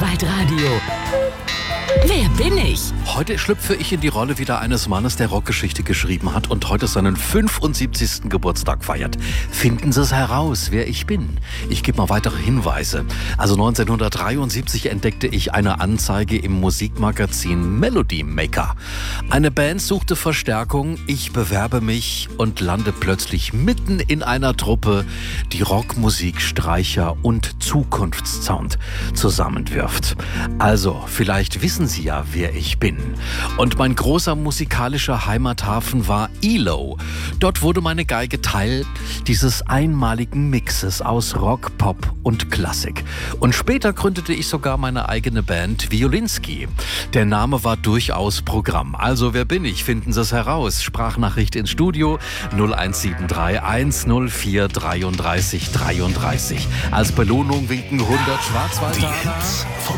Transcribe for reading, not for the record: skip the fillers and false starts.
Schwarzwaldradio. Wer bin ich? Heute schlüpfe ich in die Rolle wieder eines Mannes, der Rockgeschichte geschrieben hat und heute seinen 75. Geburtstag feiert. Finden Sie es heraus, wer ich bin. Ich gebe mal weitere Hinweise. Also 1973 entdeckte ich eine Anzeige im Musikmagazin Melody Maker. Eine Band suchte Verstärkung, ich bewerbe mich und lande plötzlich mitten in einer Truppe, die Rockmusik, Streicher und Zukunftssound zusammenwirft. Also, vielleicht wissen Sie ja, wer ich bin. Und mein großer musikalischer Heimathafen war ELO. Dort wurde meine Geige Teil dieses einmaligen Mixes aus Rock, Pop und Klassik. Und später gründete ich sogar meine eigene Band Violinski. Der Name war durchaus Programm. Also wer bin ich? Finden Sie es heraus. Sprachnachricht ins Studio 0173 104 33 33. Als Belohnung winken 100 Schwarzwalder. Die Hits von